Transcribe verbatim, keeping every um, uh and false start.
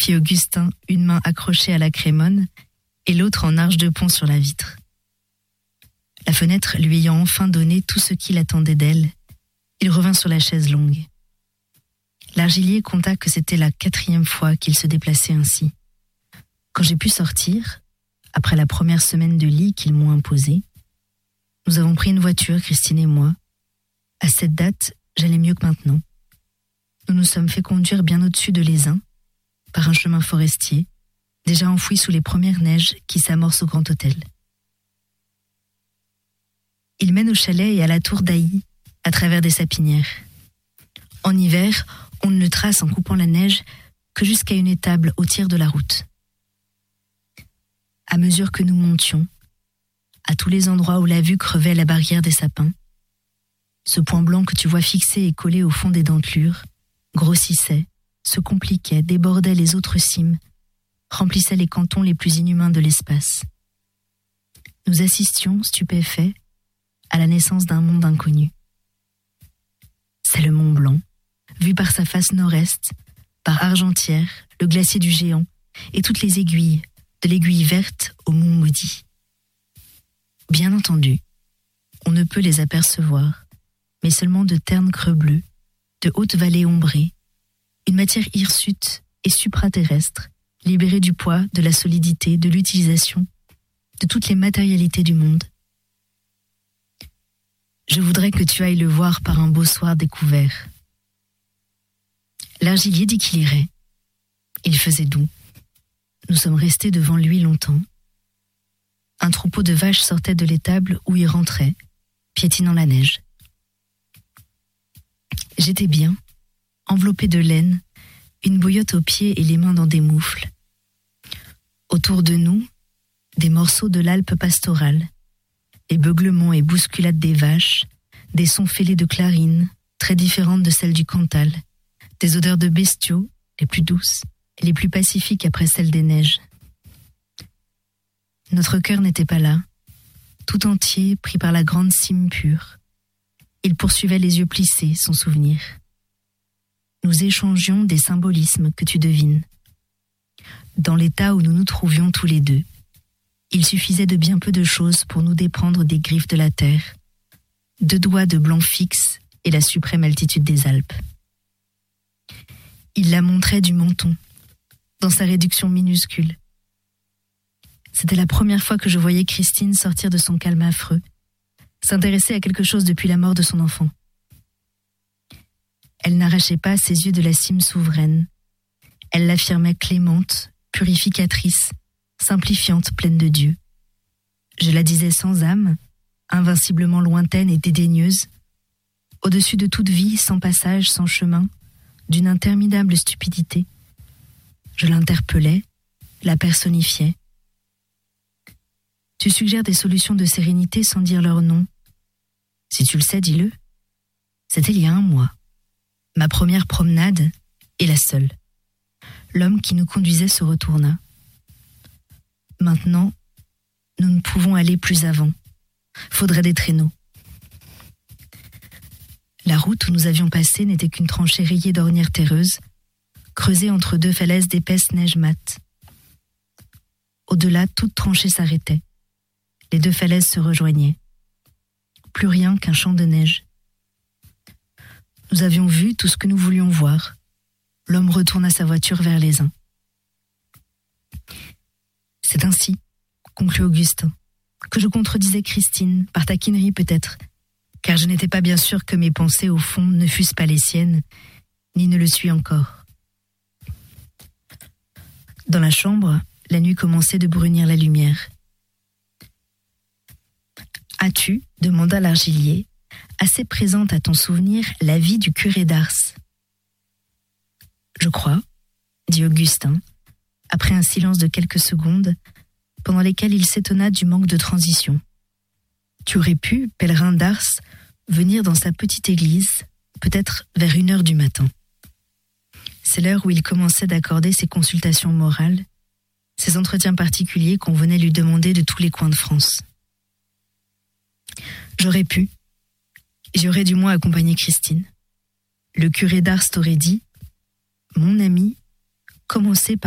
fit Augustin, une main accrochée à la crémone et l'autre en arche de pont sur la vitre. La fenêtre lui ayant enfin donné tout ce qu'il attendait d'elle, il revint sur la chaise longue. L'argilier conta que c'était la quatrième fois qu'il se déplaçait ainsi. Quand j'ai pu sortir, après la première semaine de lit qu'ils m'ont imposée, nous avons pris une voiture, Christine et moi. À cette date, j'allais mieux que maintenant. Nous nous sommes fait conduire bien au-dessus de l'Aisin, par un chemin forestier, déjà enfoui sous les premières neiges qui s'amorcent au Grand Hôtel. Il mène au chalet et à la tour d'Ailly, à travers des sapinières. En hiver, on ne le trace en coupant la neige que jusqu'à une étable au tiers de la route. À mesure que nous montions, à tous les endroits où la vue crevait la barrière des sapins, ce point blanc que tu vois fixé et collé au fond des dentelures, grossissait, se compliquait, débordait les autres cimes, remplissait les cantons les plus inhumains de l'espace. Nous assistions, stupéfaits, à la naissance d'un monde inconnu. C'est le Mont Blanc, vu par sa face nord-est, par Argentière, le glacier du Géant, et toutes les aiguilles, de l'aiguille verte au Mont Maudit. Bien entendu, on ne peut les apercevoir, mais seulement de ternes creux bleus, de hautes vallées ombrées, une matière hirsute et supraterrestre, libérée du poids, de la solidité, de l'utilisation, de toutes les matérialités du monde. Je voudrais que tu ailles le voir par un beau soir découvert. L'argilier dit qu'il irait. Il faisait doux. Nous sommes restés devant lui longtemps. Un troupeau de vaches sortait de l'étable où il rentrait, piétinant la neige. J'étais bien, enveloppée de laine, une bouillotte aux pieds et les mains dans des moufles. Autour de nous, des morceaux de l'Alpe pastorale, les beuglements et bousculades des vaches, des sons fêlés de clarines, très différentes de celles du Cantal, des odeurs de bestiaux, les plus douces et les plus pacifiques après celles des neiges. Notre cœur n'était pas là, tout entier pris par la grande cime pure. Il poursuivait les yeux plissés son souvenir. Nous échangions des symbolismes que tu devines. Dans l'état où nous nous trouvions tous les deux, il suffisait de bien peu de choses pour nous déprendre des griffes de la terre, deux doigts de blanc fixe et la suprême altitude des Alpes. Il la montrait du menton, dans sa réduction minuscule. C'était la première fois que je voyais Christine sortir de son calme affreux, s'intéresser à quelque chose depuis la mort de son enfant. Elle n'arrachait pas ses yeux de la cime souveraine. Elle l'affirmait clémente, purificatrice, simplifiante, pleine de Dieu. Je la disais sans âme, invinciblement lointaine et dédaigneuse, au-dessus de toute vie, sans passage, sans chemin, d'une interminable stupidité. Je l'interpellais, la personnifiais. Tu suggères des solutions de sérénité sans dire leur nom. Si tu le sais, dis-le. C'était il y a un mois. Ma première promenade et la seule. L'homme qui nous conduisait se retourna. Maintenant, nous ne pouvons aller plus avant. Faudrait des traîneaux. La route où nous avions passé n'était qu'une tranchée rayée d'ornières terreuses, creusée entre deux falaises d'épaisse neige mate. Au-delà, toute tranchée s'arrêtait. Les deux falaises se rejoignaient. Plus rien qu'un champ de neige. Nous avions vu tout ce que nous voulions voir. L'homme retourna sa voiture vers l'Aisin. C'est ainsi, conclut Augustin, que je contredisais Christine, par taquinerie peut-être, car je n'étais pas bien sûr que mes pensées au fond ne fussent pas les siennes, ni ne le suis encore. Dans la chambre, la nuit commençait de brunir la lumière. As-tu, demanda l'argilier, assez présente à ton souvenir la vie du curé d'Ars? Je crois, dit Augustin, après un silence de quelques secondes, pendant lesquelles il s'étonna du manque de transition. Tu aurais pu, pèlerin d'Ars, venir dans sa petite église, peut-être vers une heure du matin. C'est l'heure où il commençait d'accorder ses consultations morales, ses entretiens particuliers qu'on venait lui demander de tous les coins de France. J'aurais pu, j'y aurais du moins accompagné Christine. Le curé d'Ars t'aurait dit, mon ami, commencez par